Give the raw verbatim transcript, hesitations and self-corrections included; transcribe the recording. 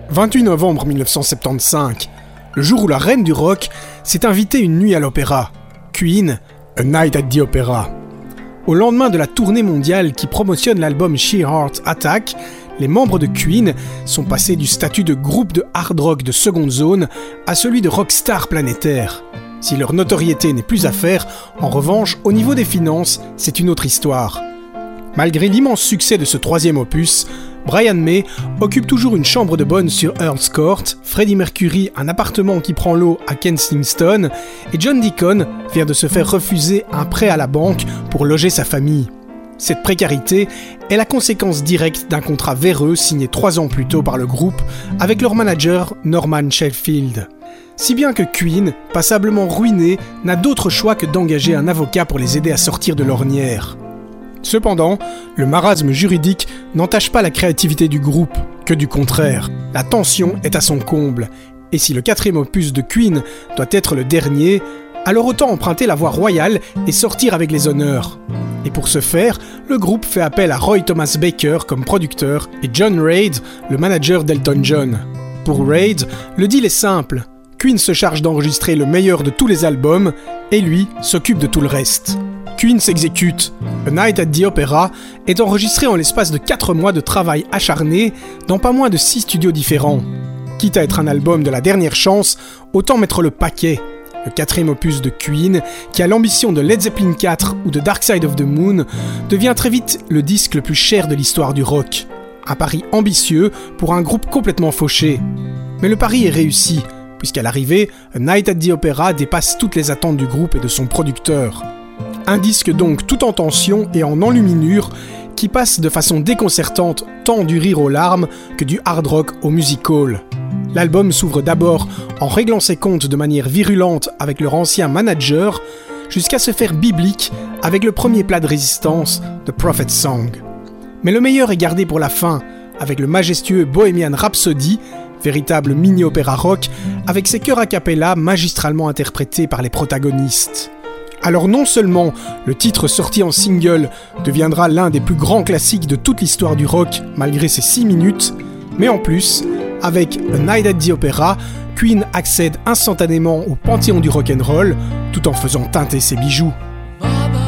vingt-huit novembre mille neuf cent soixante-quinze, le jour où la reine du rock s'est invitée une nuit à l'opéra. Queen, A Night at the Opera. Au lendemain de la tournée mondiale qui promotionne l'album Sheer Heart Attack, les membres de Queen sont passés du statut de groupe de hard rock de seconde zone à celui de rockstar planétaire. Si leur notoriété n'est plus à faire, en revanche, au niveau des finances, c'est une autre histoire. Malgré l'immense succès de ce troisième opus, Brian May occupe toujours une chambre de bonne sur Earl's Court, Freddie Mercury un appartement qui prend l'eau à Kensington, et John Deacon vient de se faire refuser un prêt à la banque pour loger sa famille. Cette précarité est la conséquence directe d'un contrat véreux signé trois ans plus tôt par le groupe avec leur manager Norman Sheffield. Si bien que Queen, passablement ruiné, n'a d'autre choix que d'engager un avocat pour les aider à sortir de l'ornière. Cependant, le marasme juridique n'entache pas la créativité du groupe, que du contraire. La tension est à son comble, et si le quatrième opus de Queen doit être le dernier, alors autant emprunter la voie royale et sortir avec les honneurs. Et pour ce faire, le groupe fait appel à Roy Thomas Baker comme producteur et John Reid, le manager d'Elton John. Pour Reid, le deal est simple. Queen se charge d'enregistrer le meilleur de tous les albums, et lui s'occupe de tout le reste. Queen s'exécute. A Night at the Opera est enregistré en l'espace de quatre mois de travail acharné dans pas moins de six studios différents. Quitte à être un album de la dernière chance, autant mettre le paquet. Le quatrième opus de Queen, qui a l'ambition de Led Zeppelin quatre ou de Dark Side of the Moon, devient très vite le disque le plus cher de l'histoire du rock. Un pari ambitieux pour un groupe complètement fauché. Mais le pari est réussi, puisqu'à l'arrivée, A Night at the Opera dépasse toutes les attentes du groupe et de son producteur. Un disque donc tout en tension et en enluminure, qui passe de façon déconcertante tant du rire aux larmes que du hard rock au music hall. L'album s'ouvre d'abord en réglant ses comptes de manière virulente avec leur ancien manager, jusqu'à se faire biblique avec le premier plat de résistance, The Prophet's Song. Mais le meilleur est gardé pour la fin, avec le majestueux Bohemian Rhapsody, véritable mini-opéra rock, avec ses chœurs a cappella magistralement interprétés par les protagonistes. Alors non seulement le titre sorti en single deviendra l'un des plus grands classiques de toute l'histoire du rock malgré ses six minutes, mais en plus, avec A Night at the Opera, Queen accède instantanément au panthéon du rock'n'roll tout en faisant teinter ses bijoux.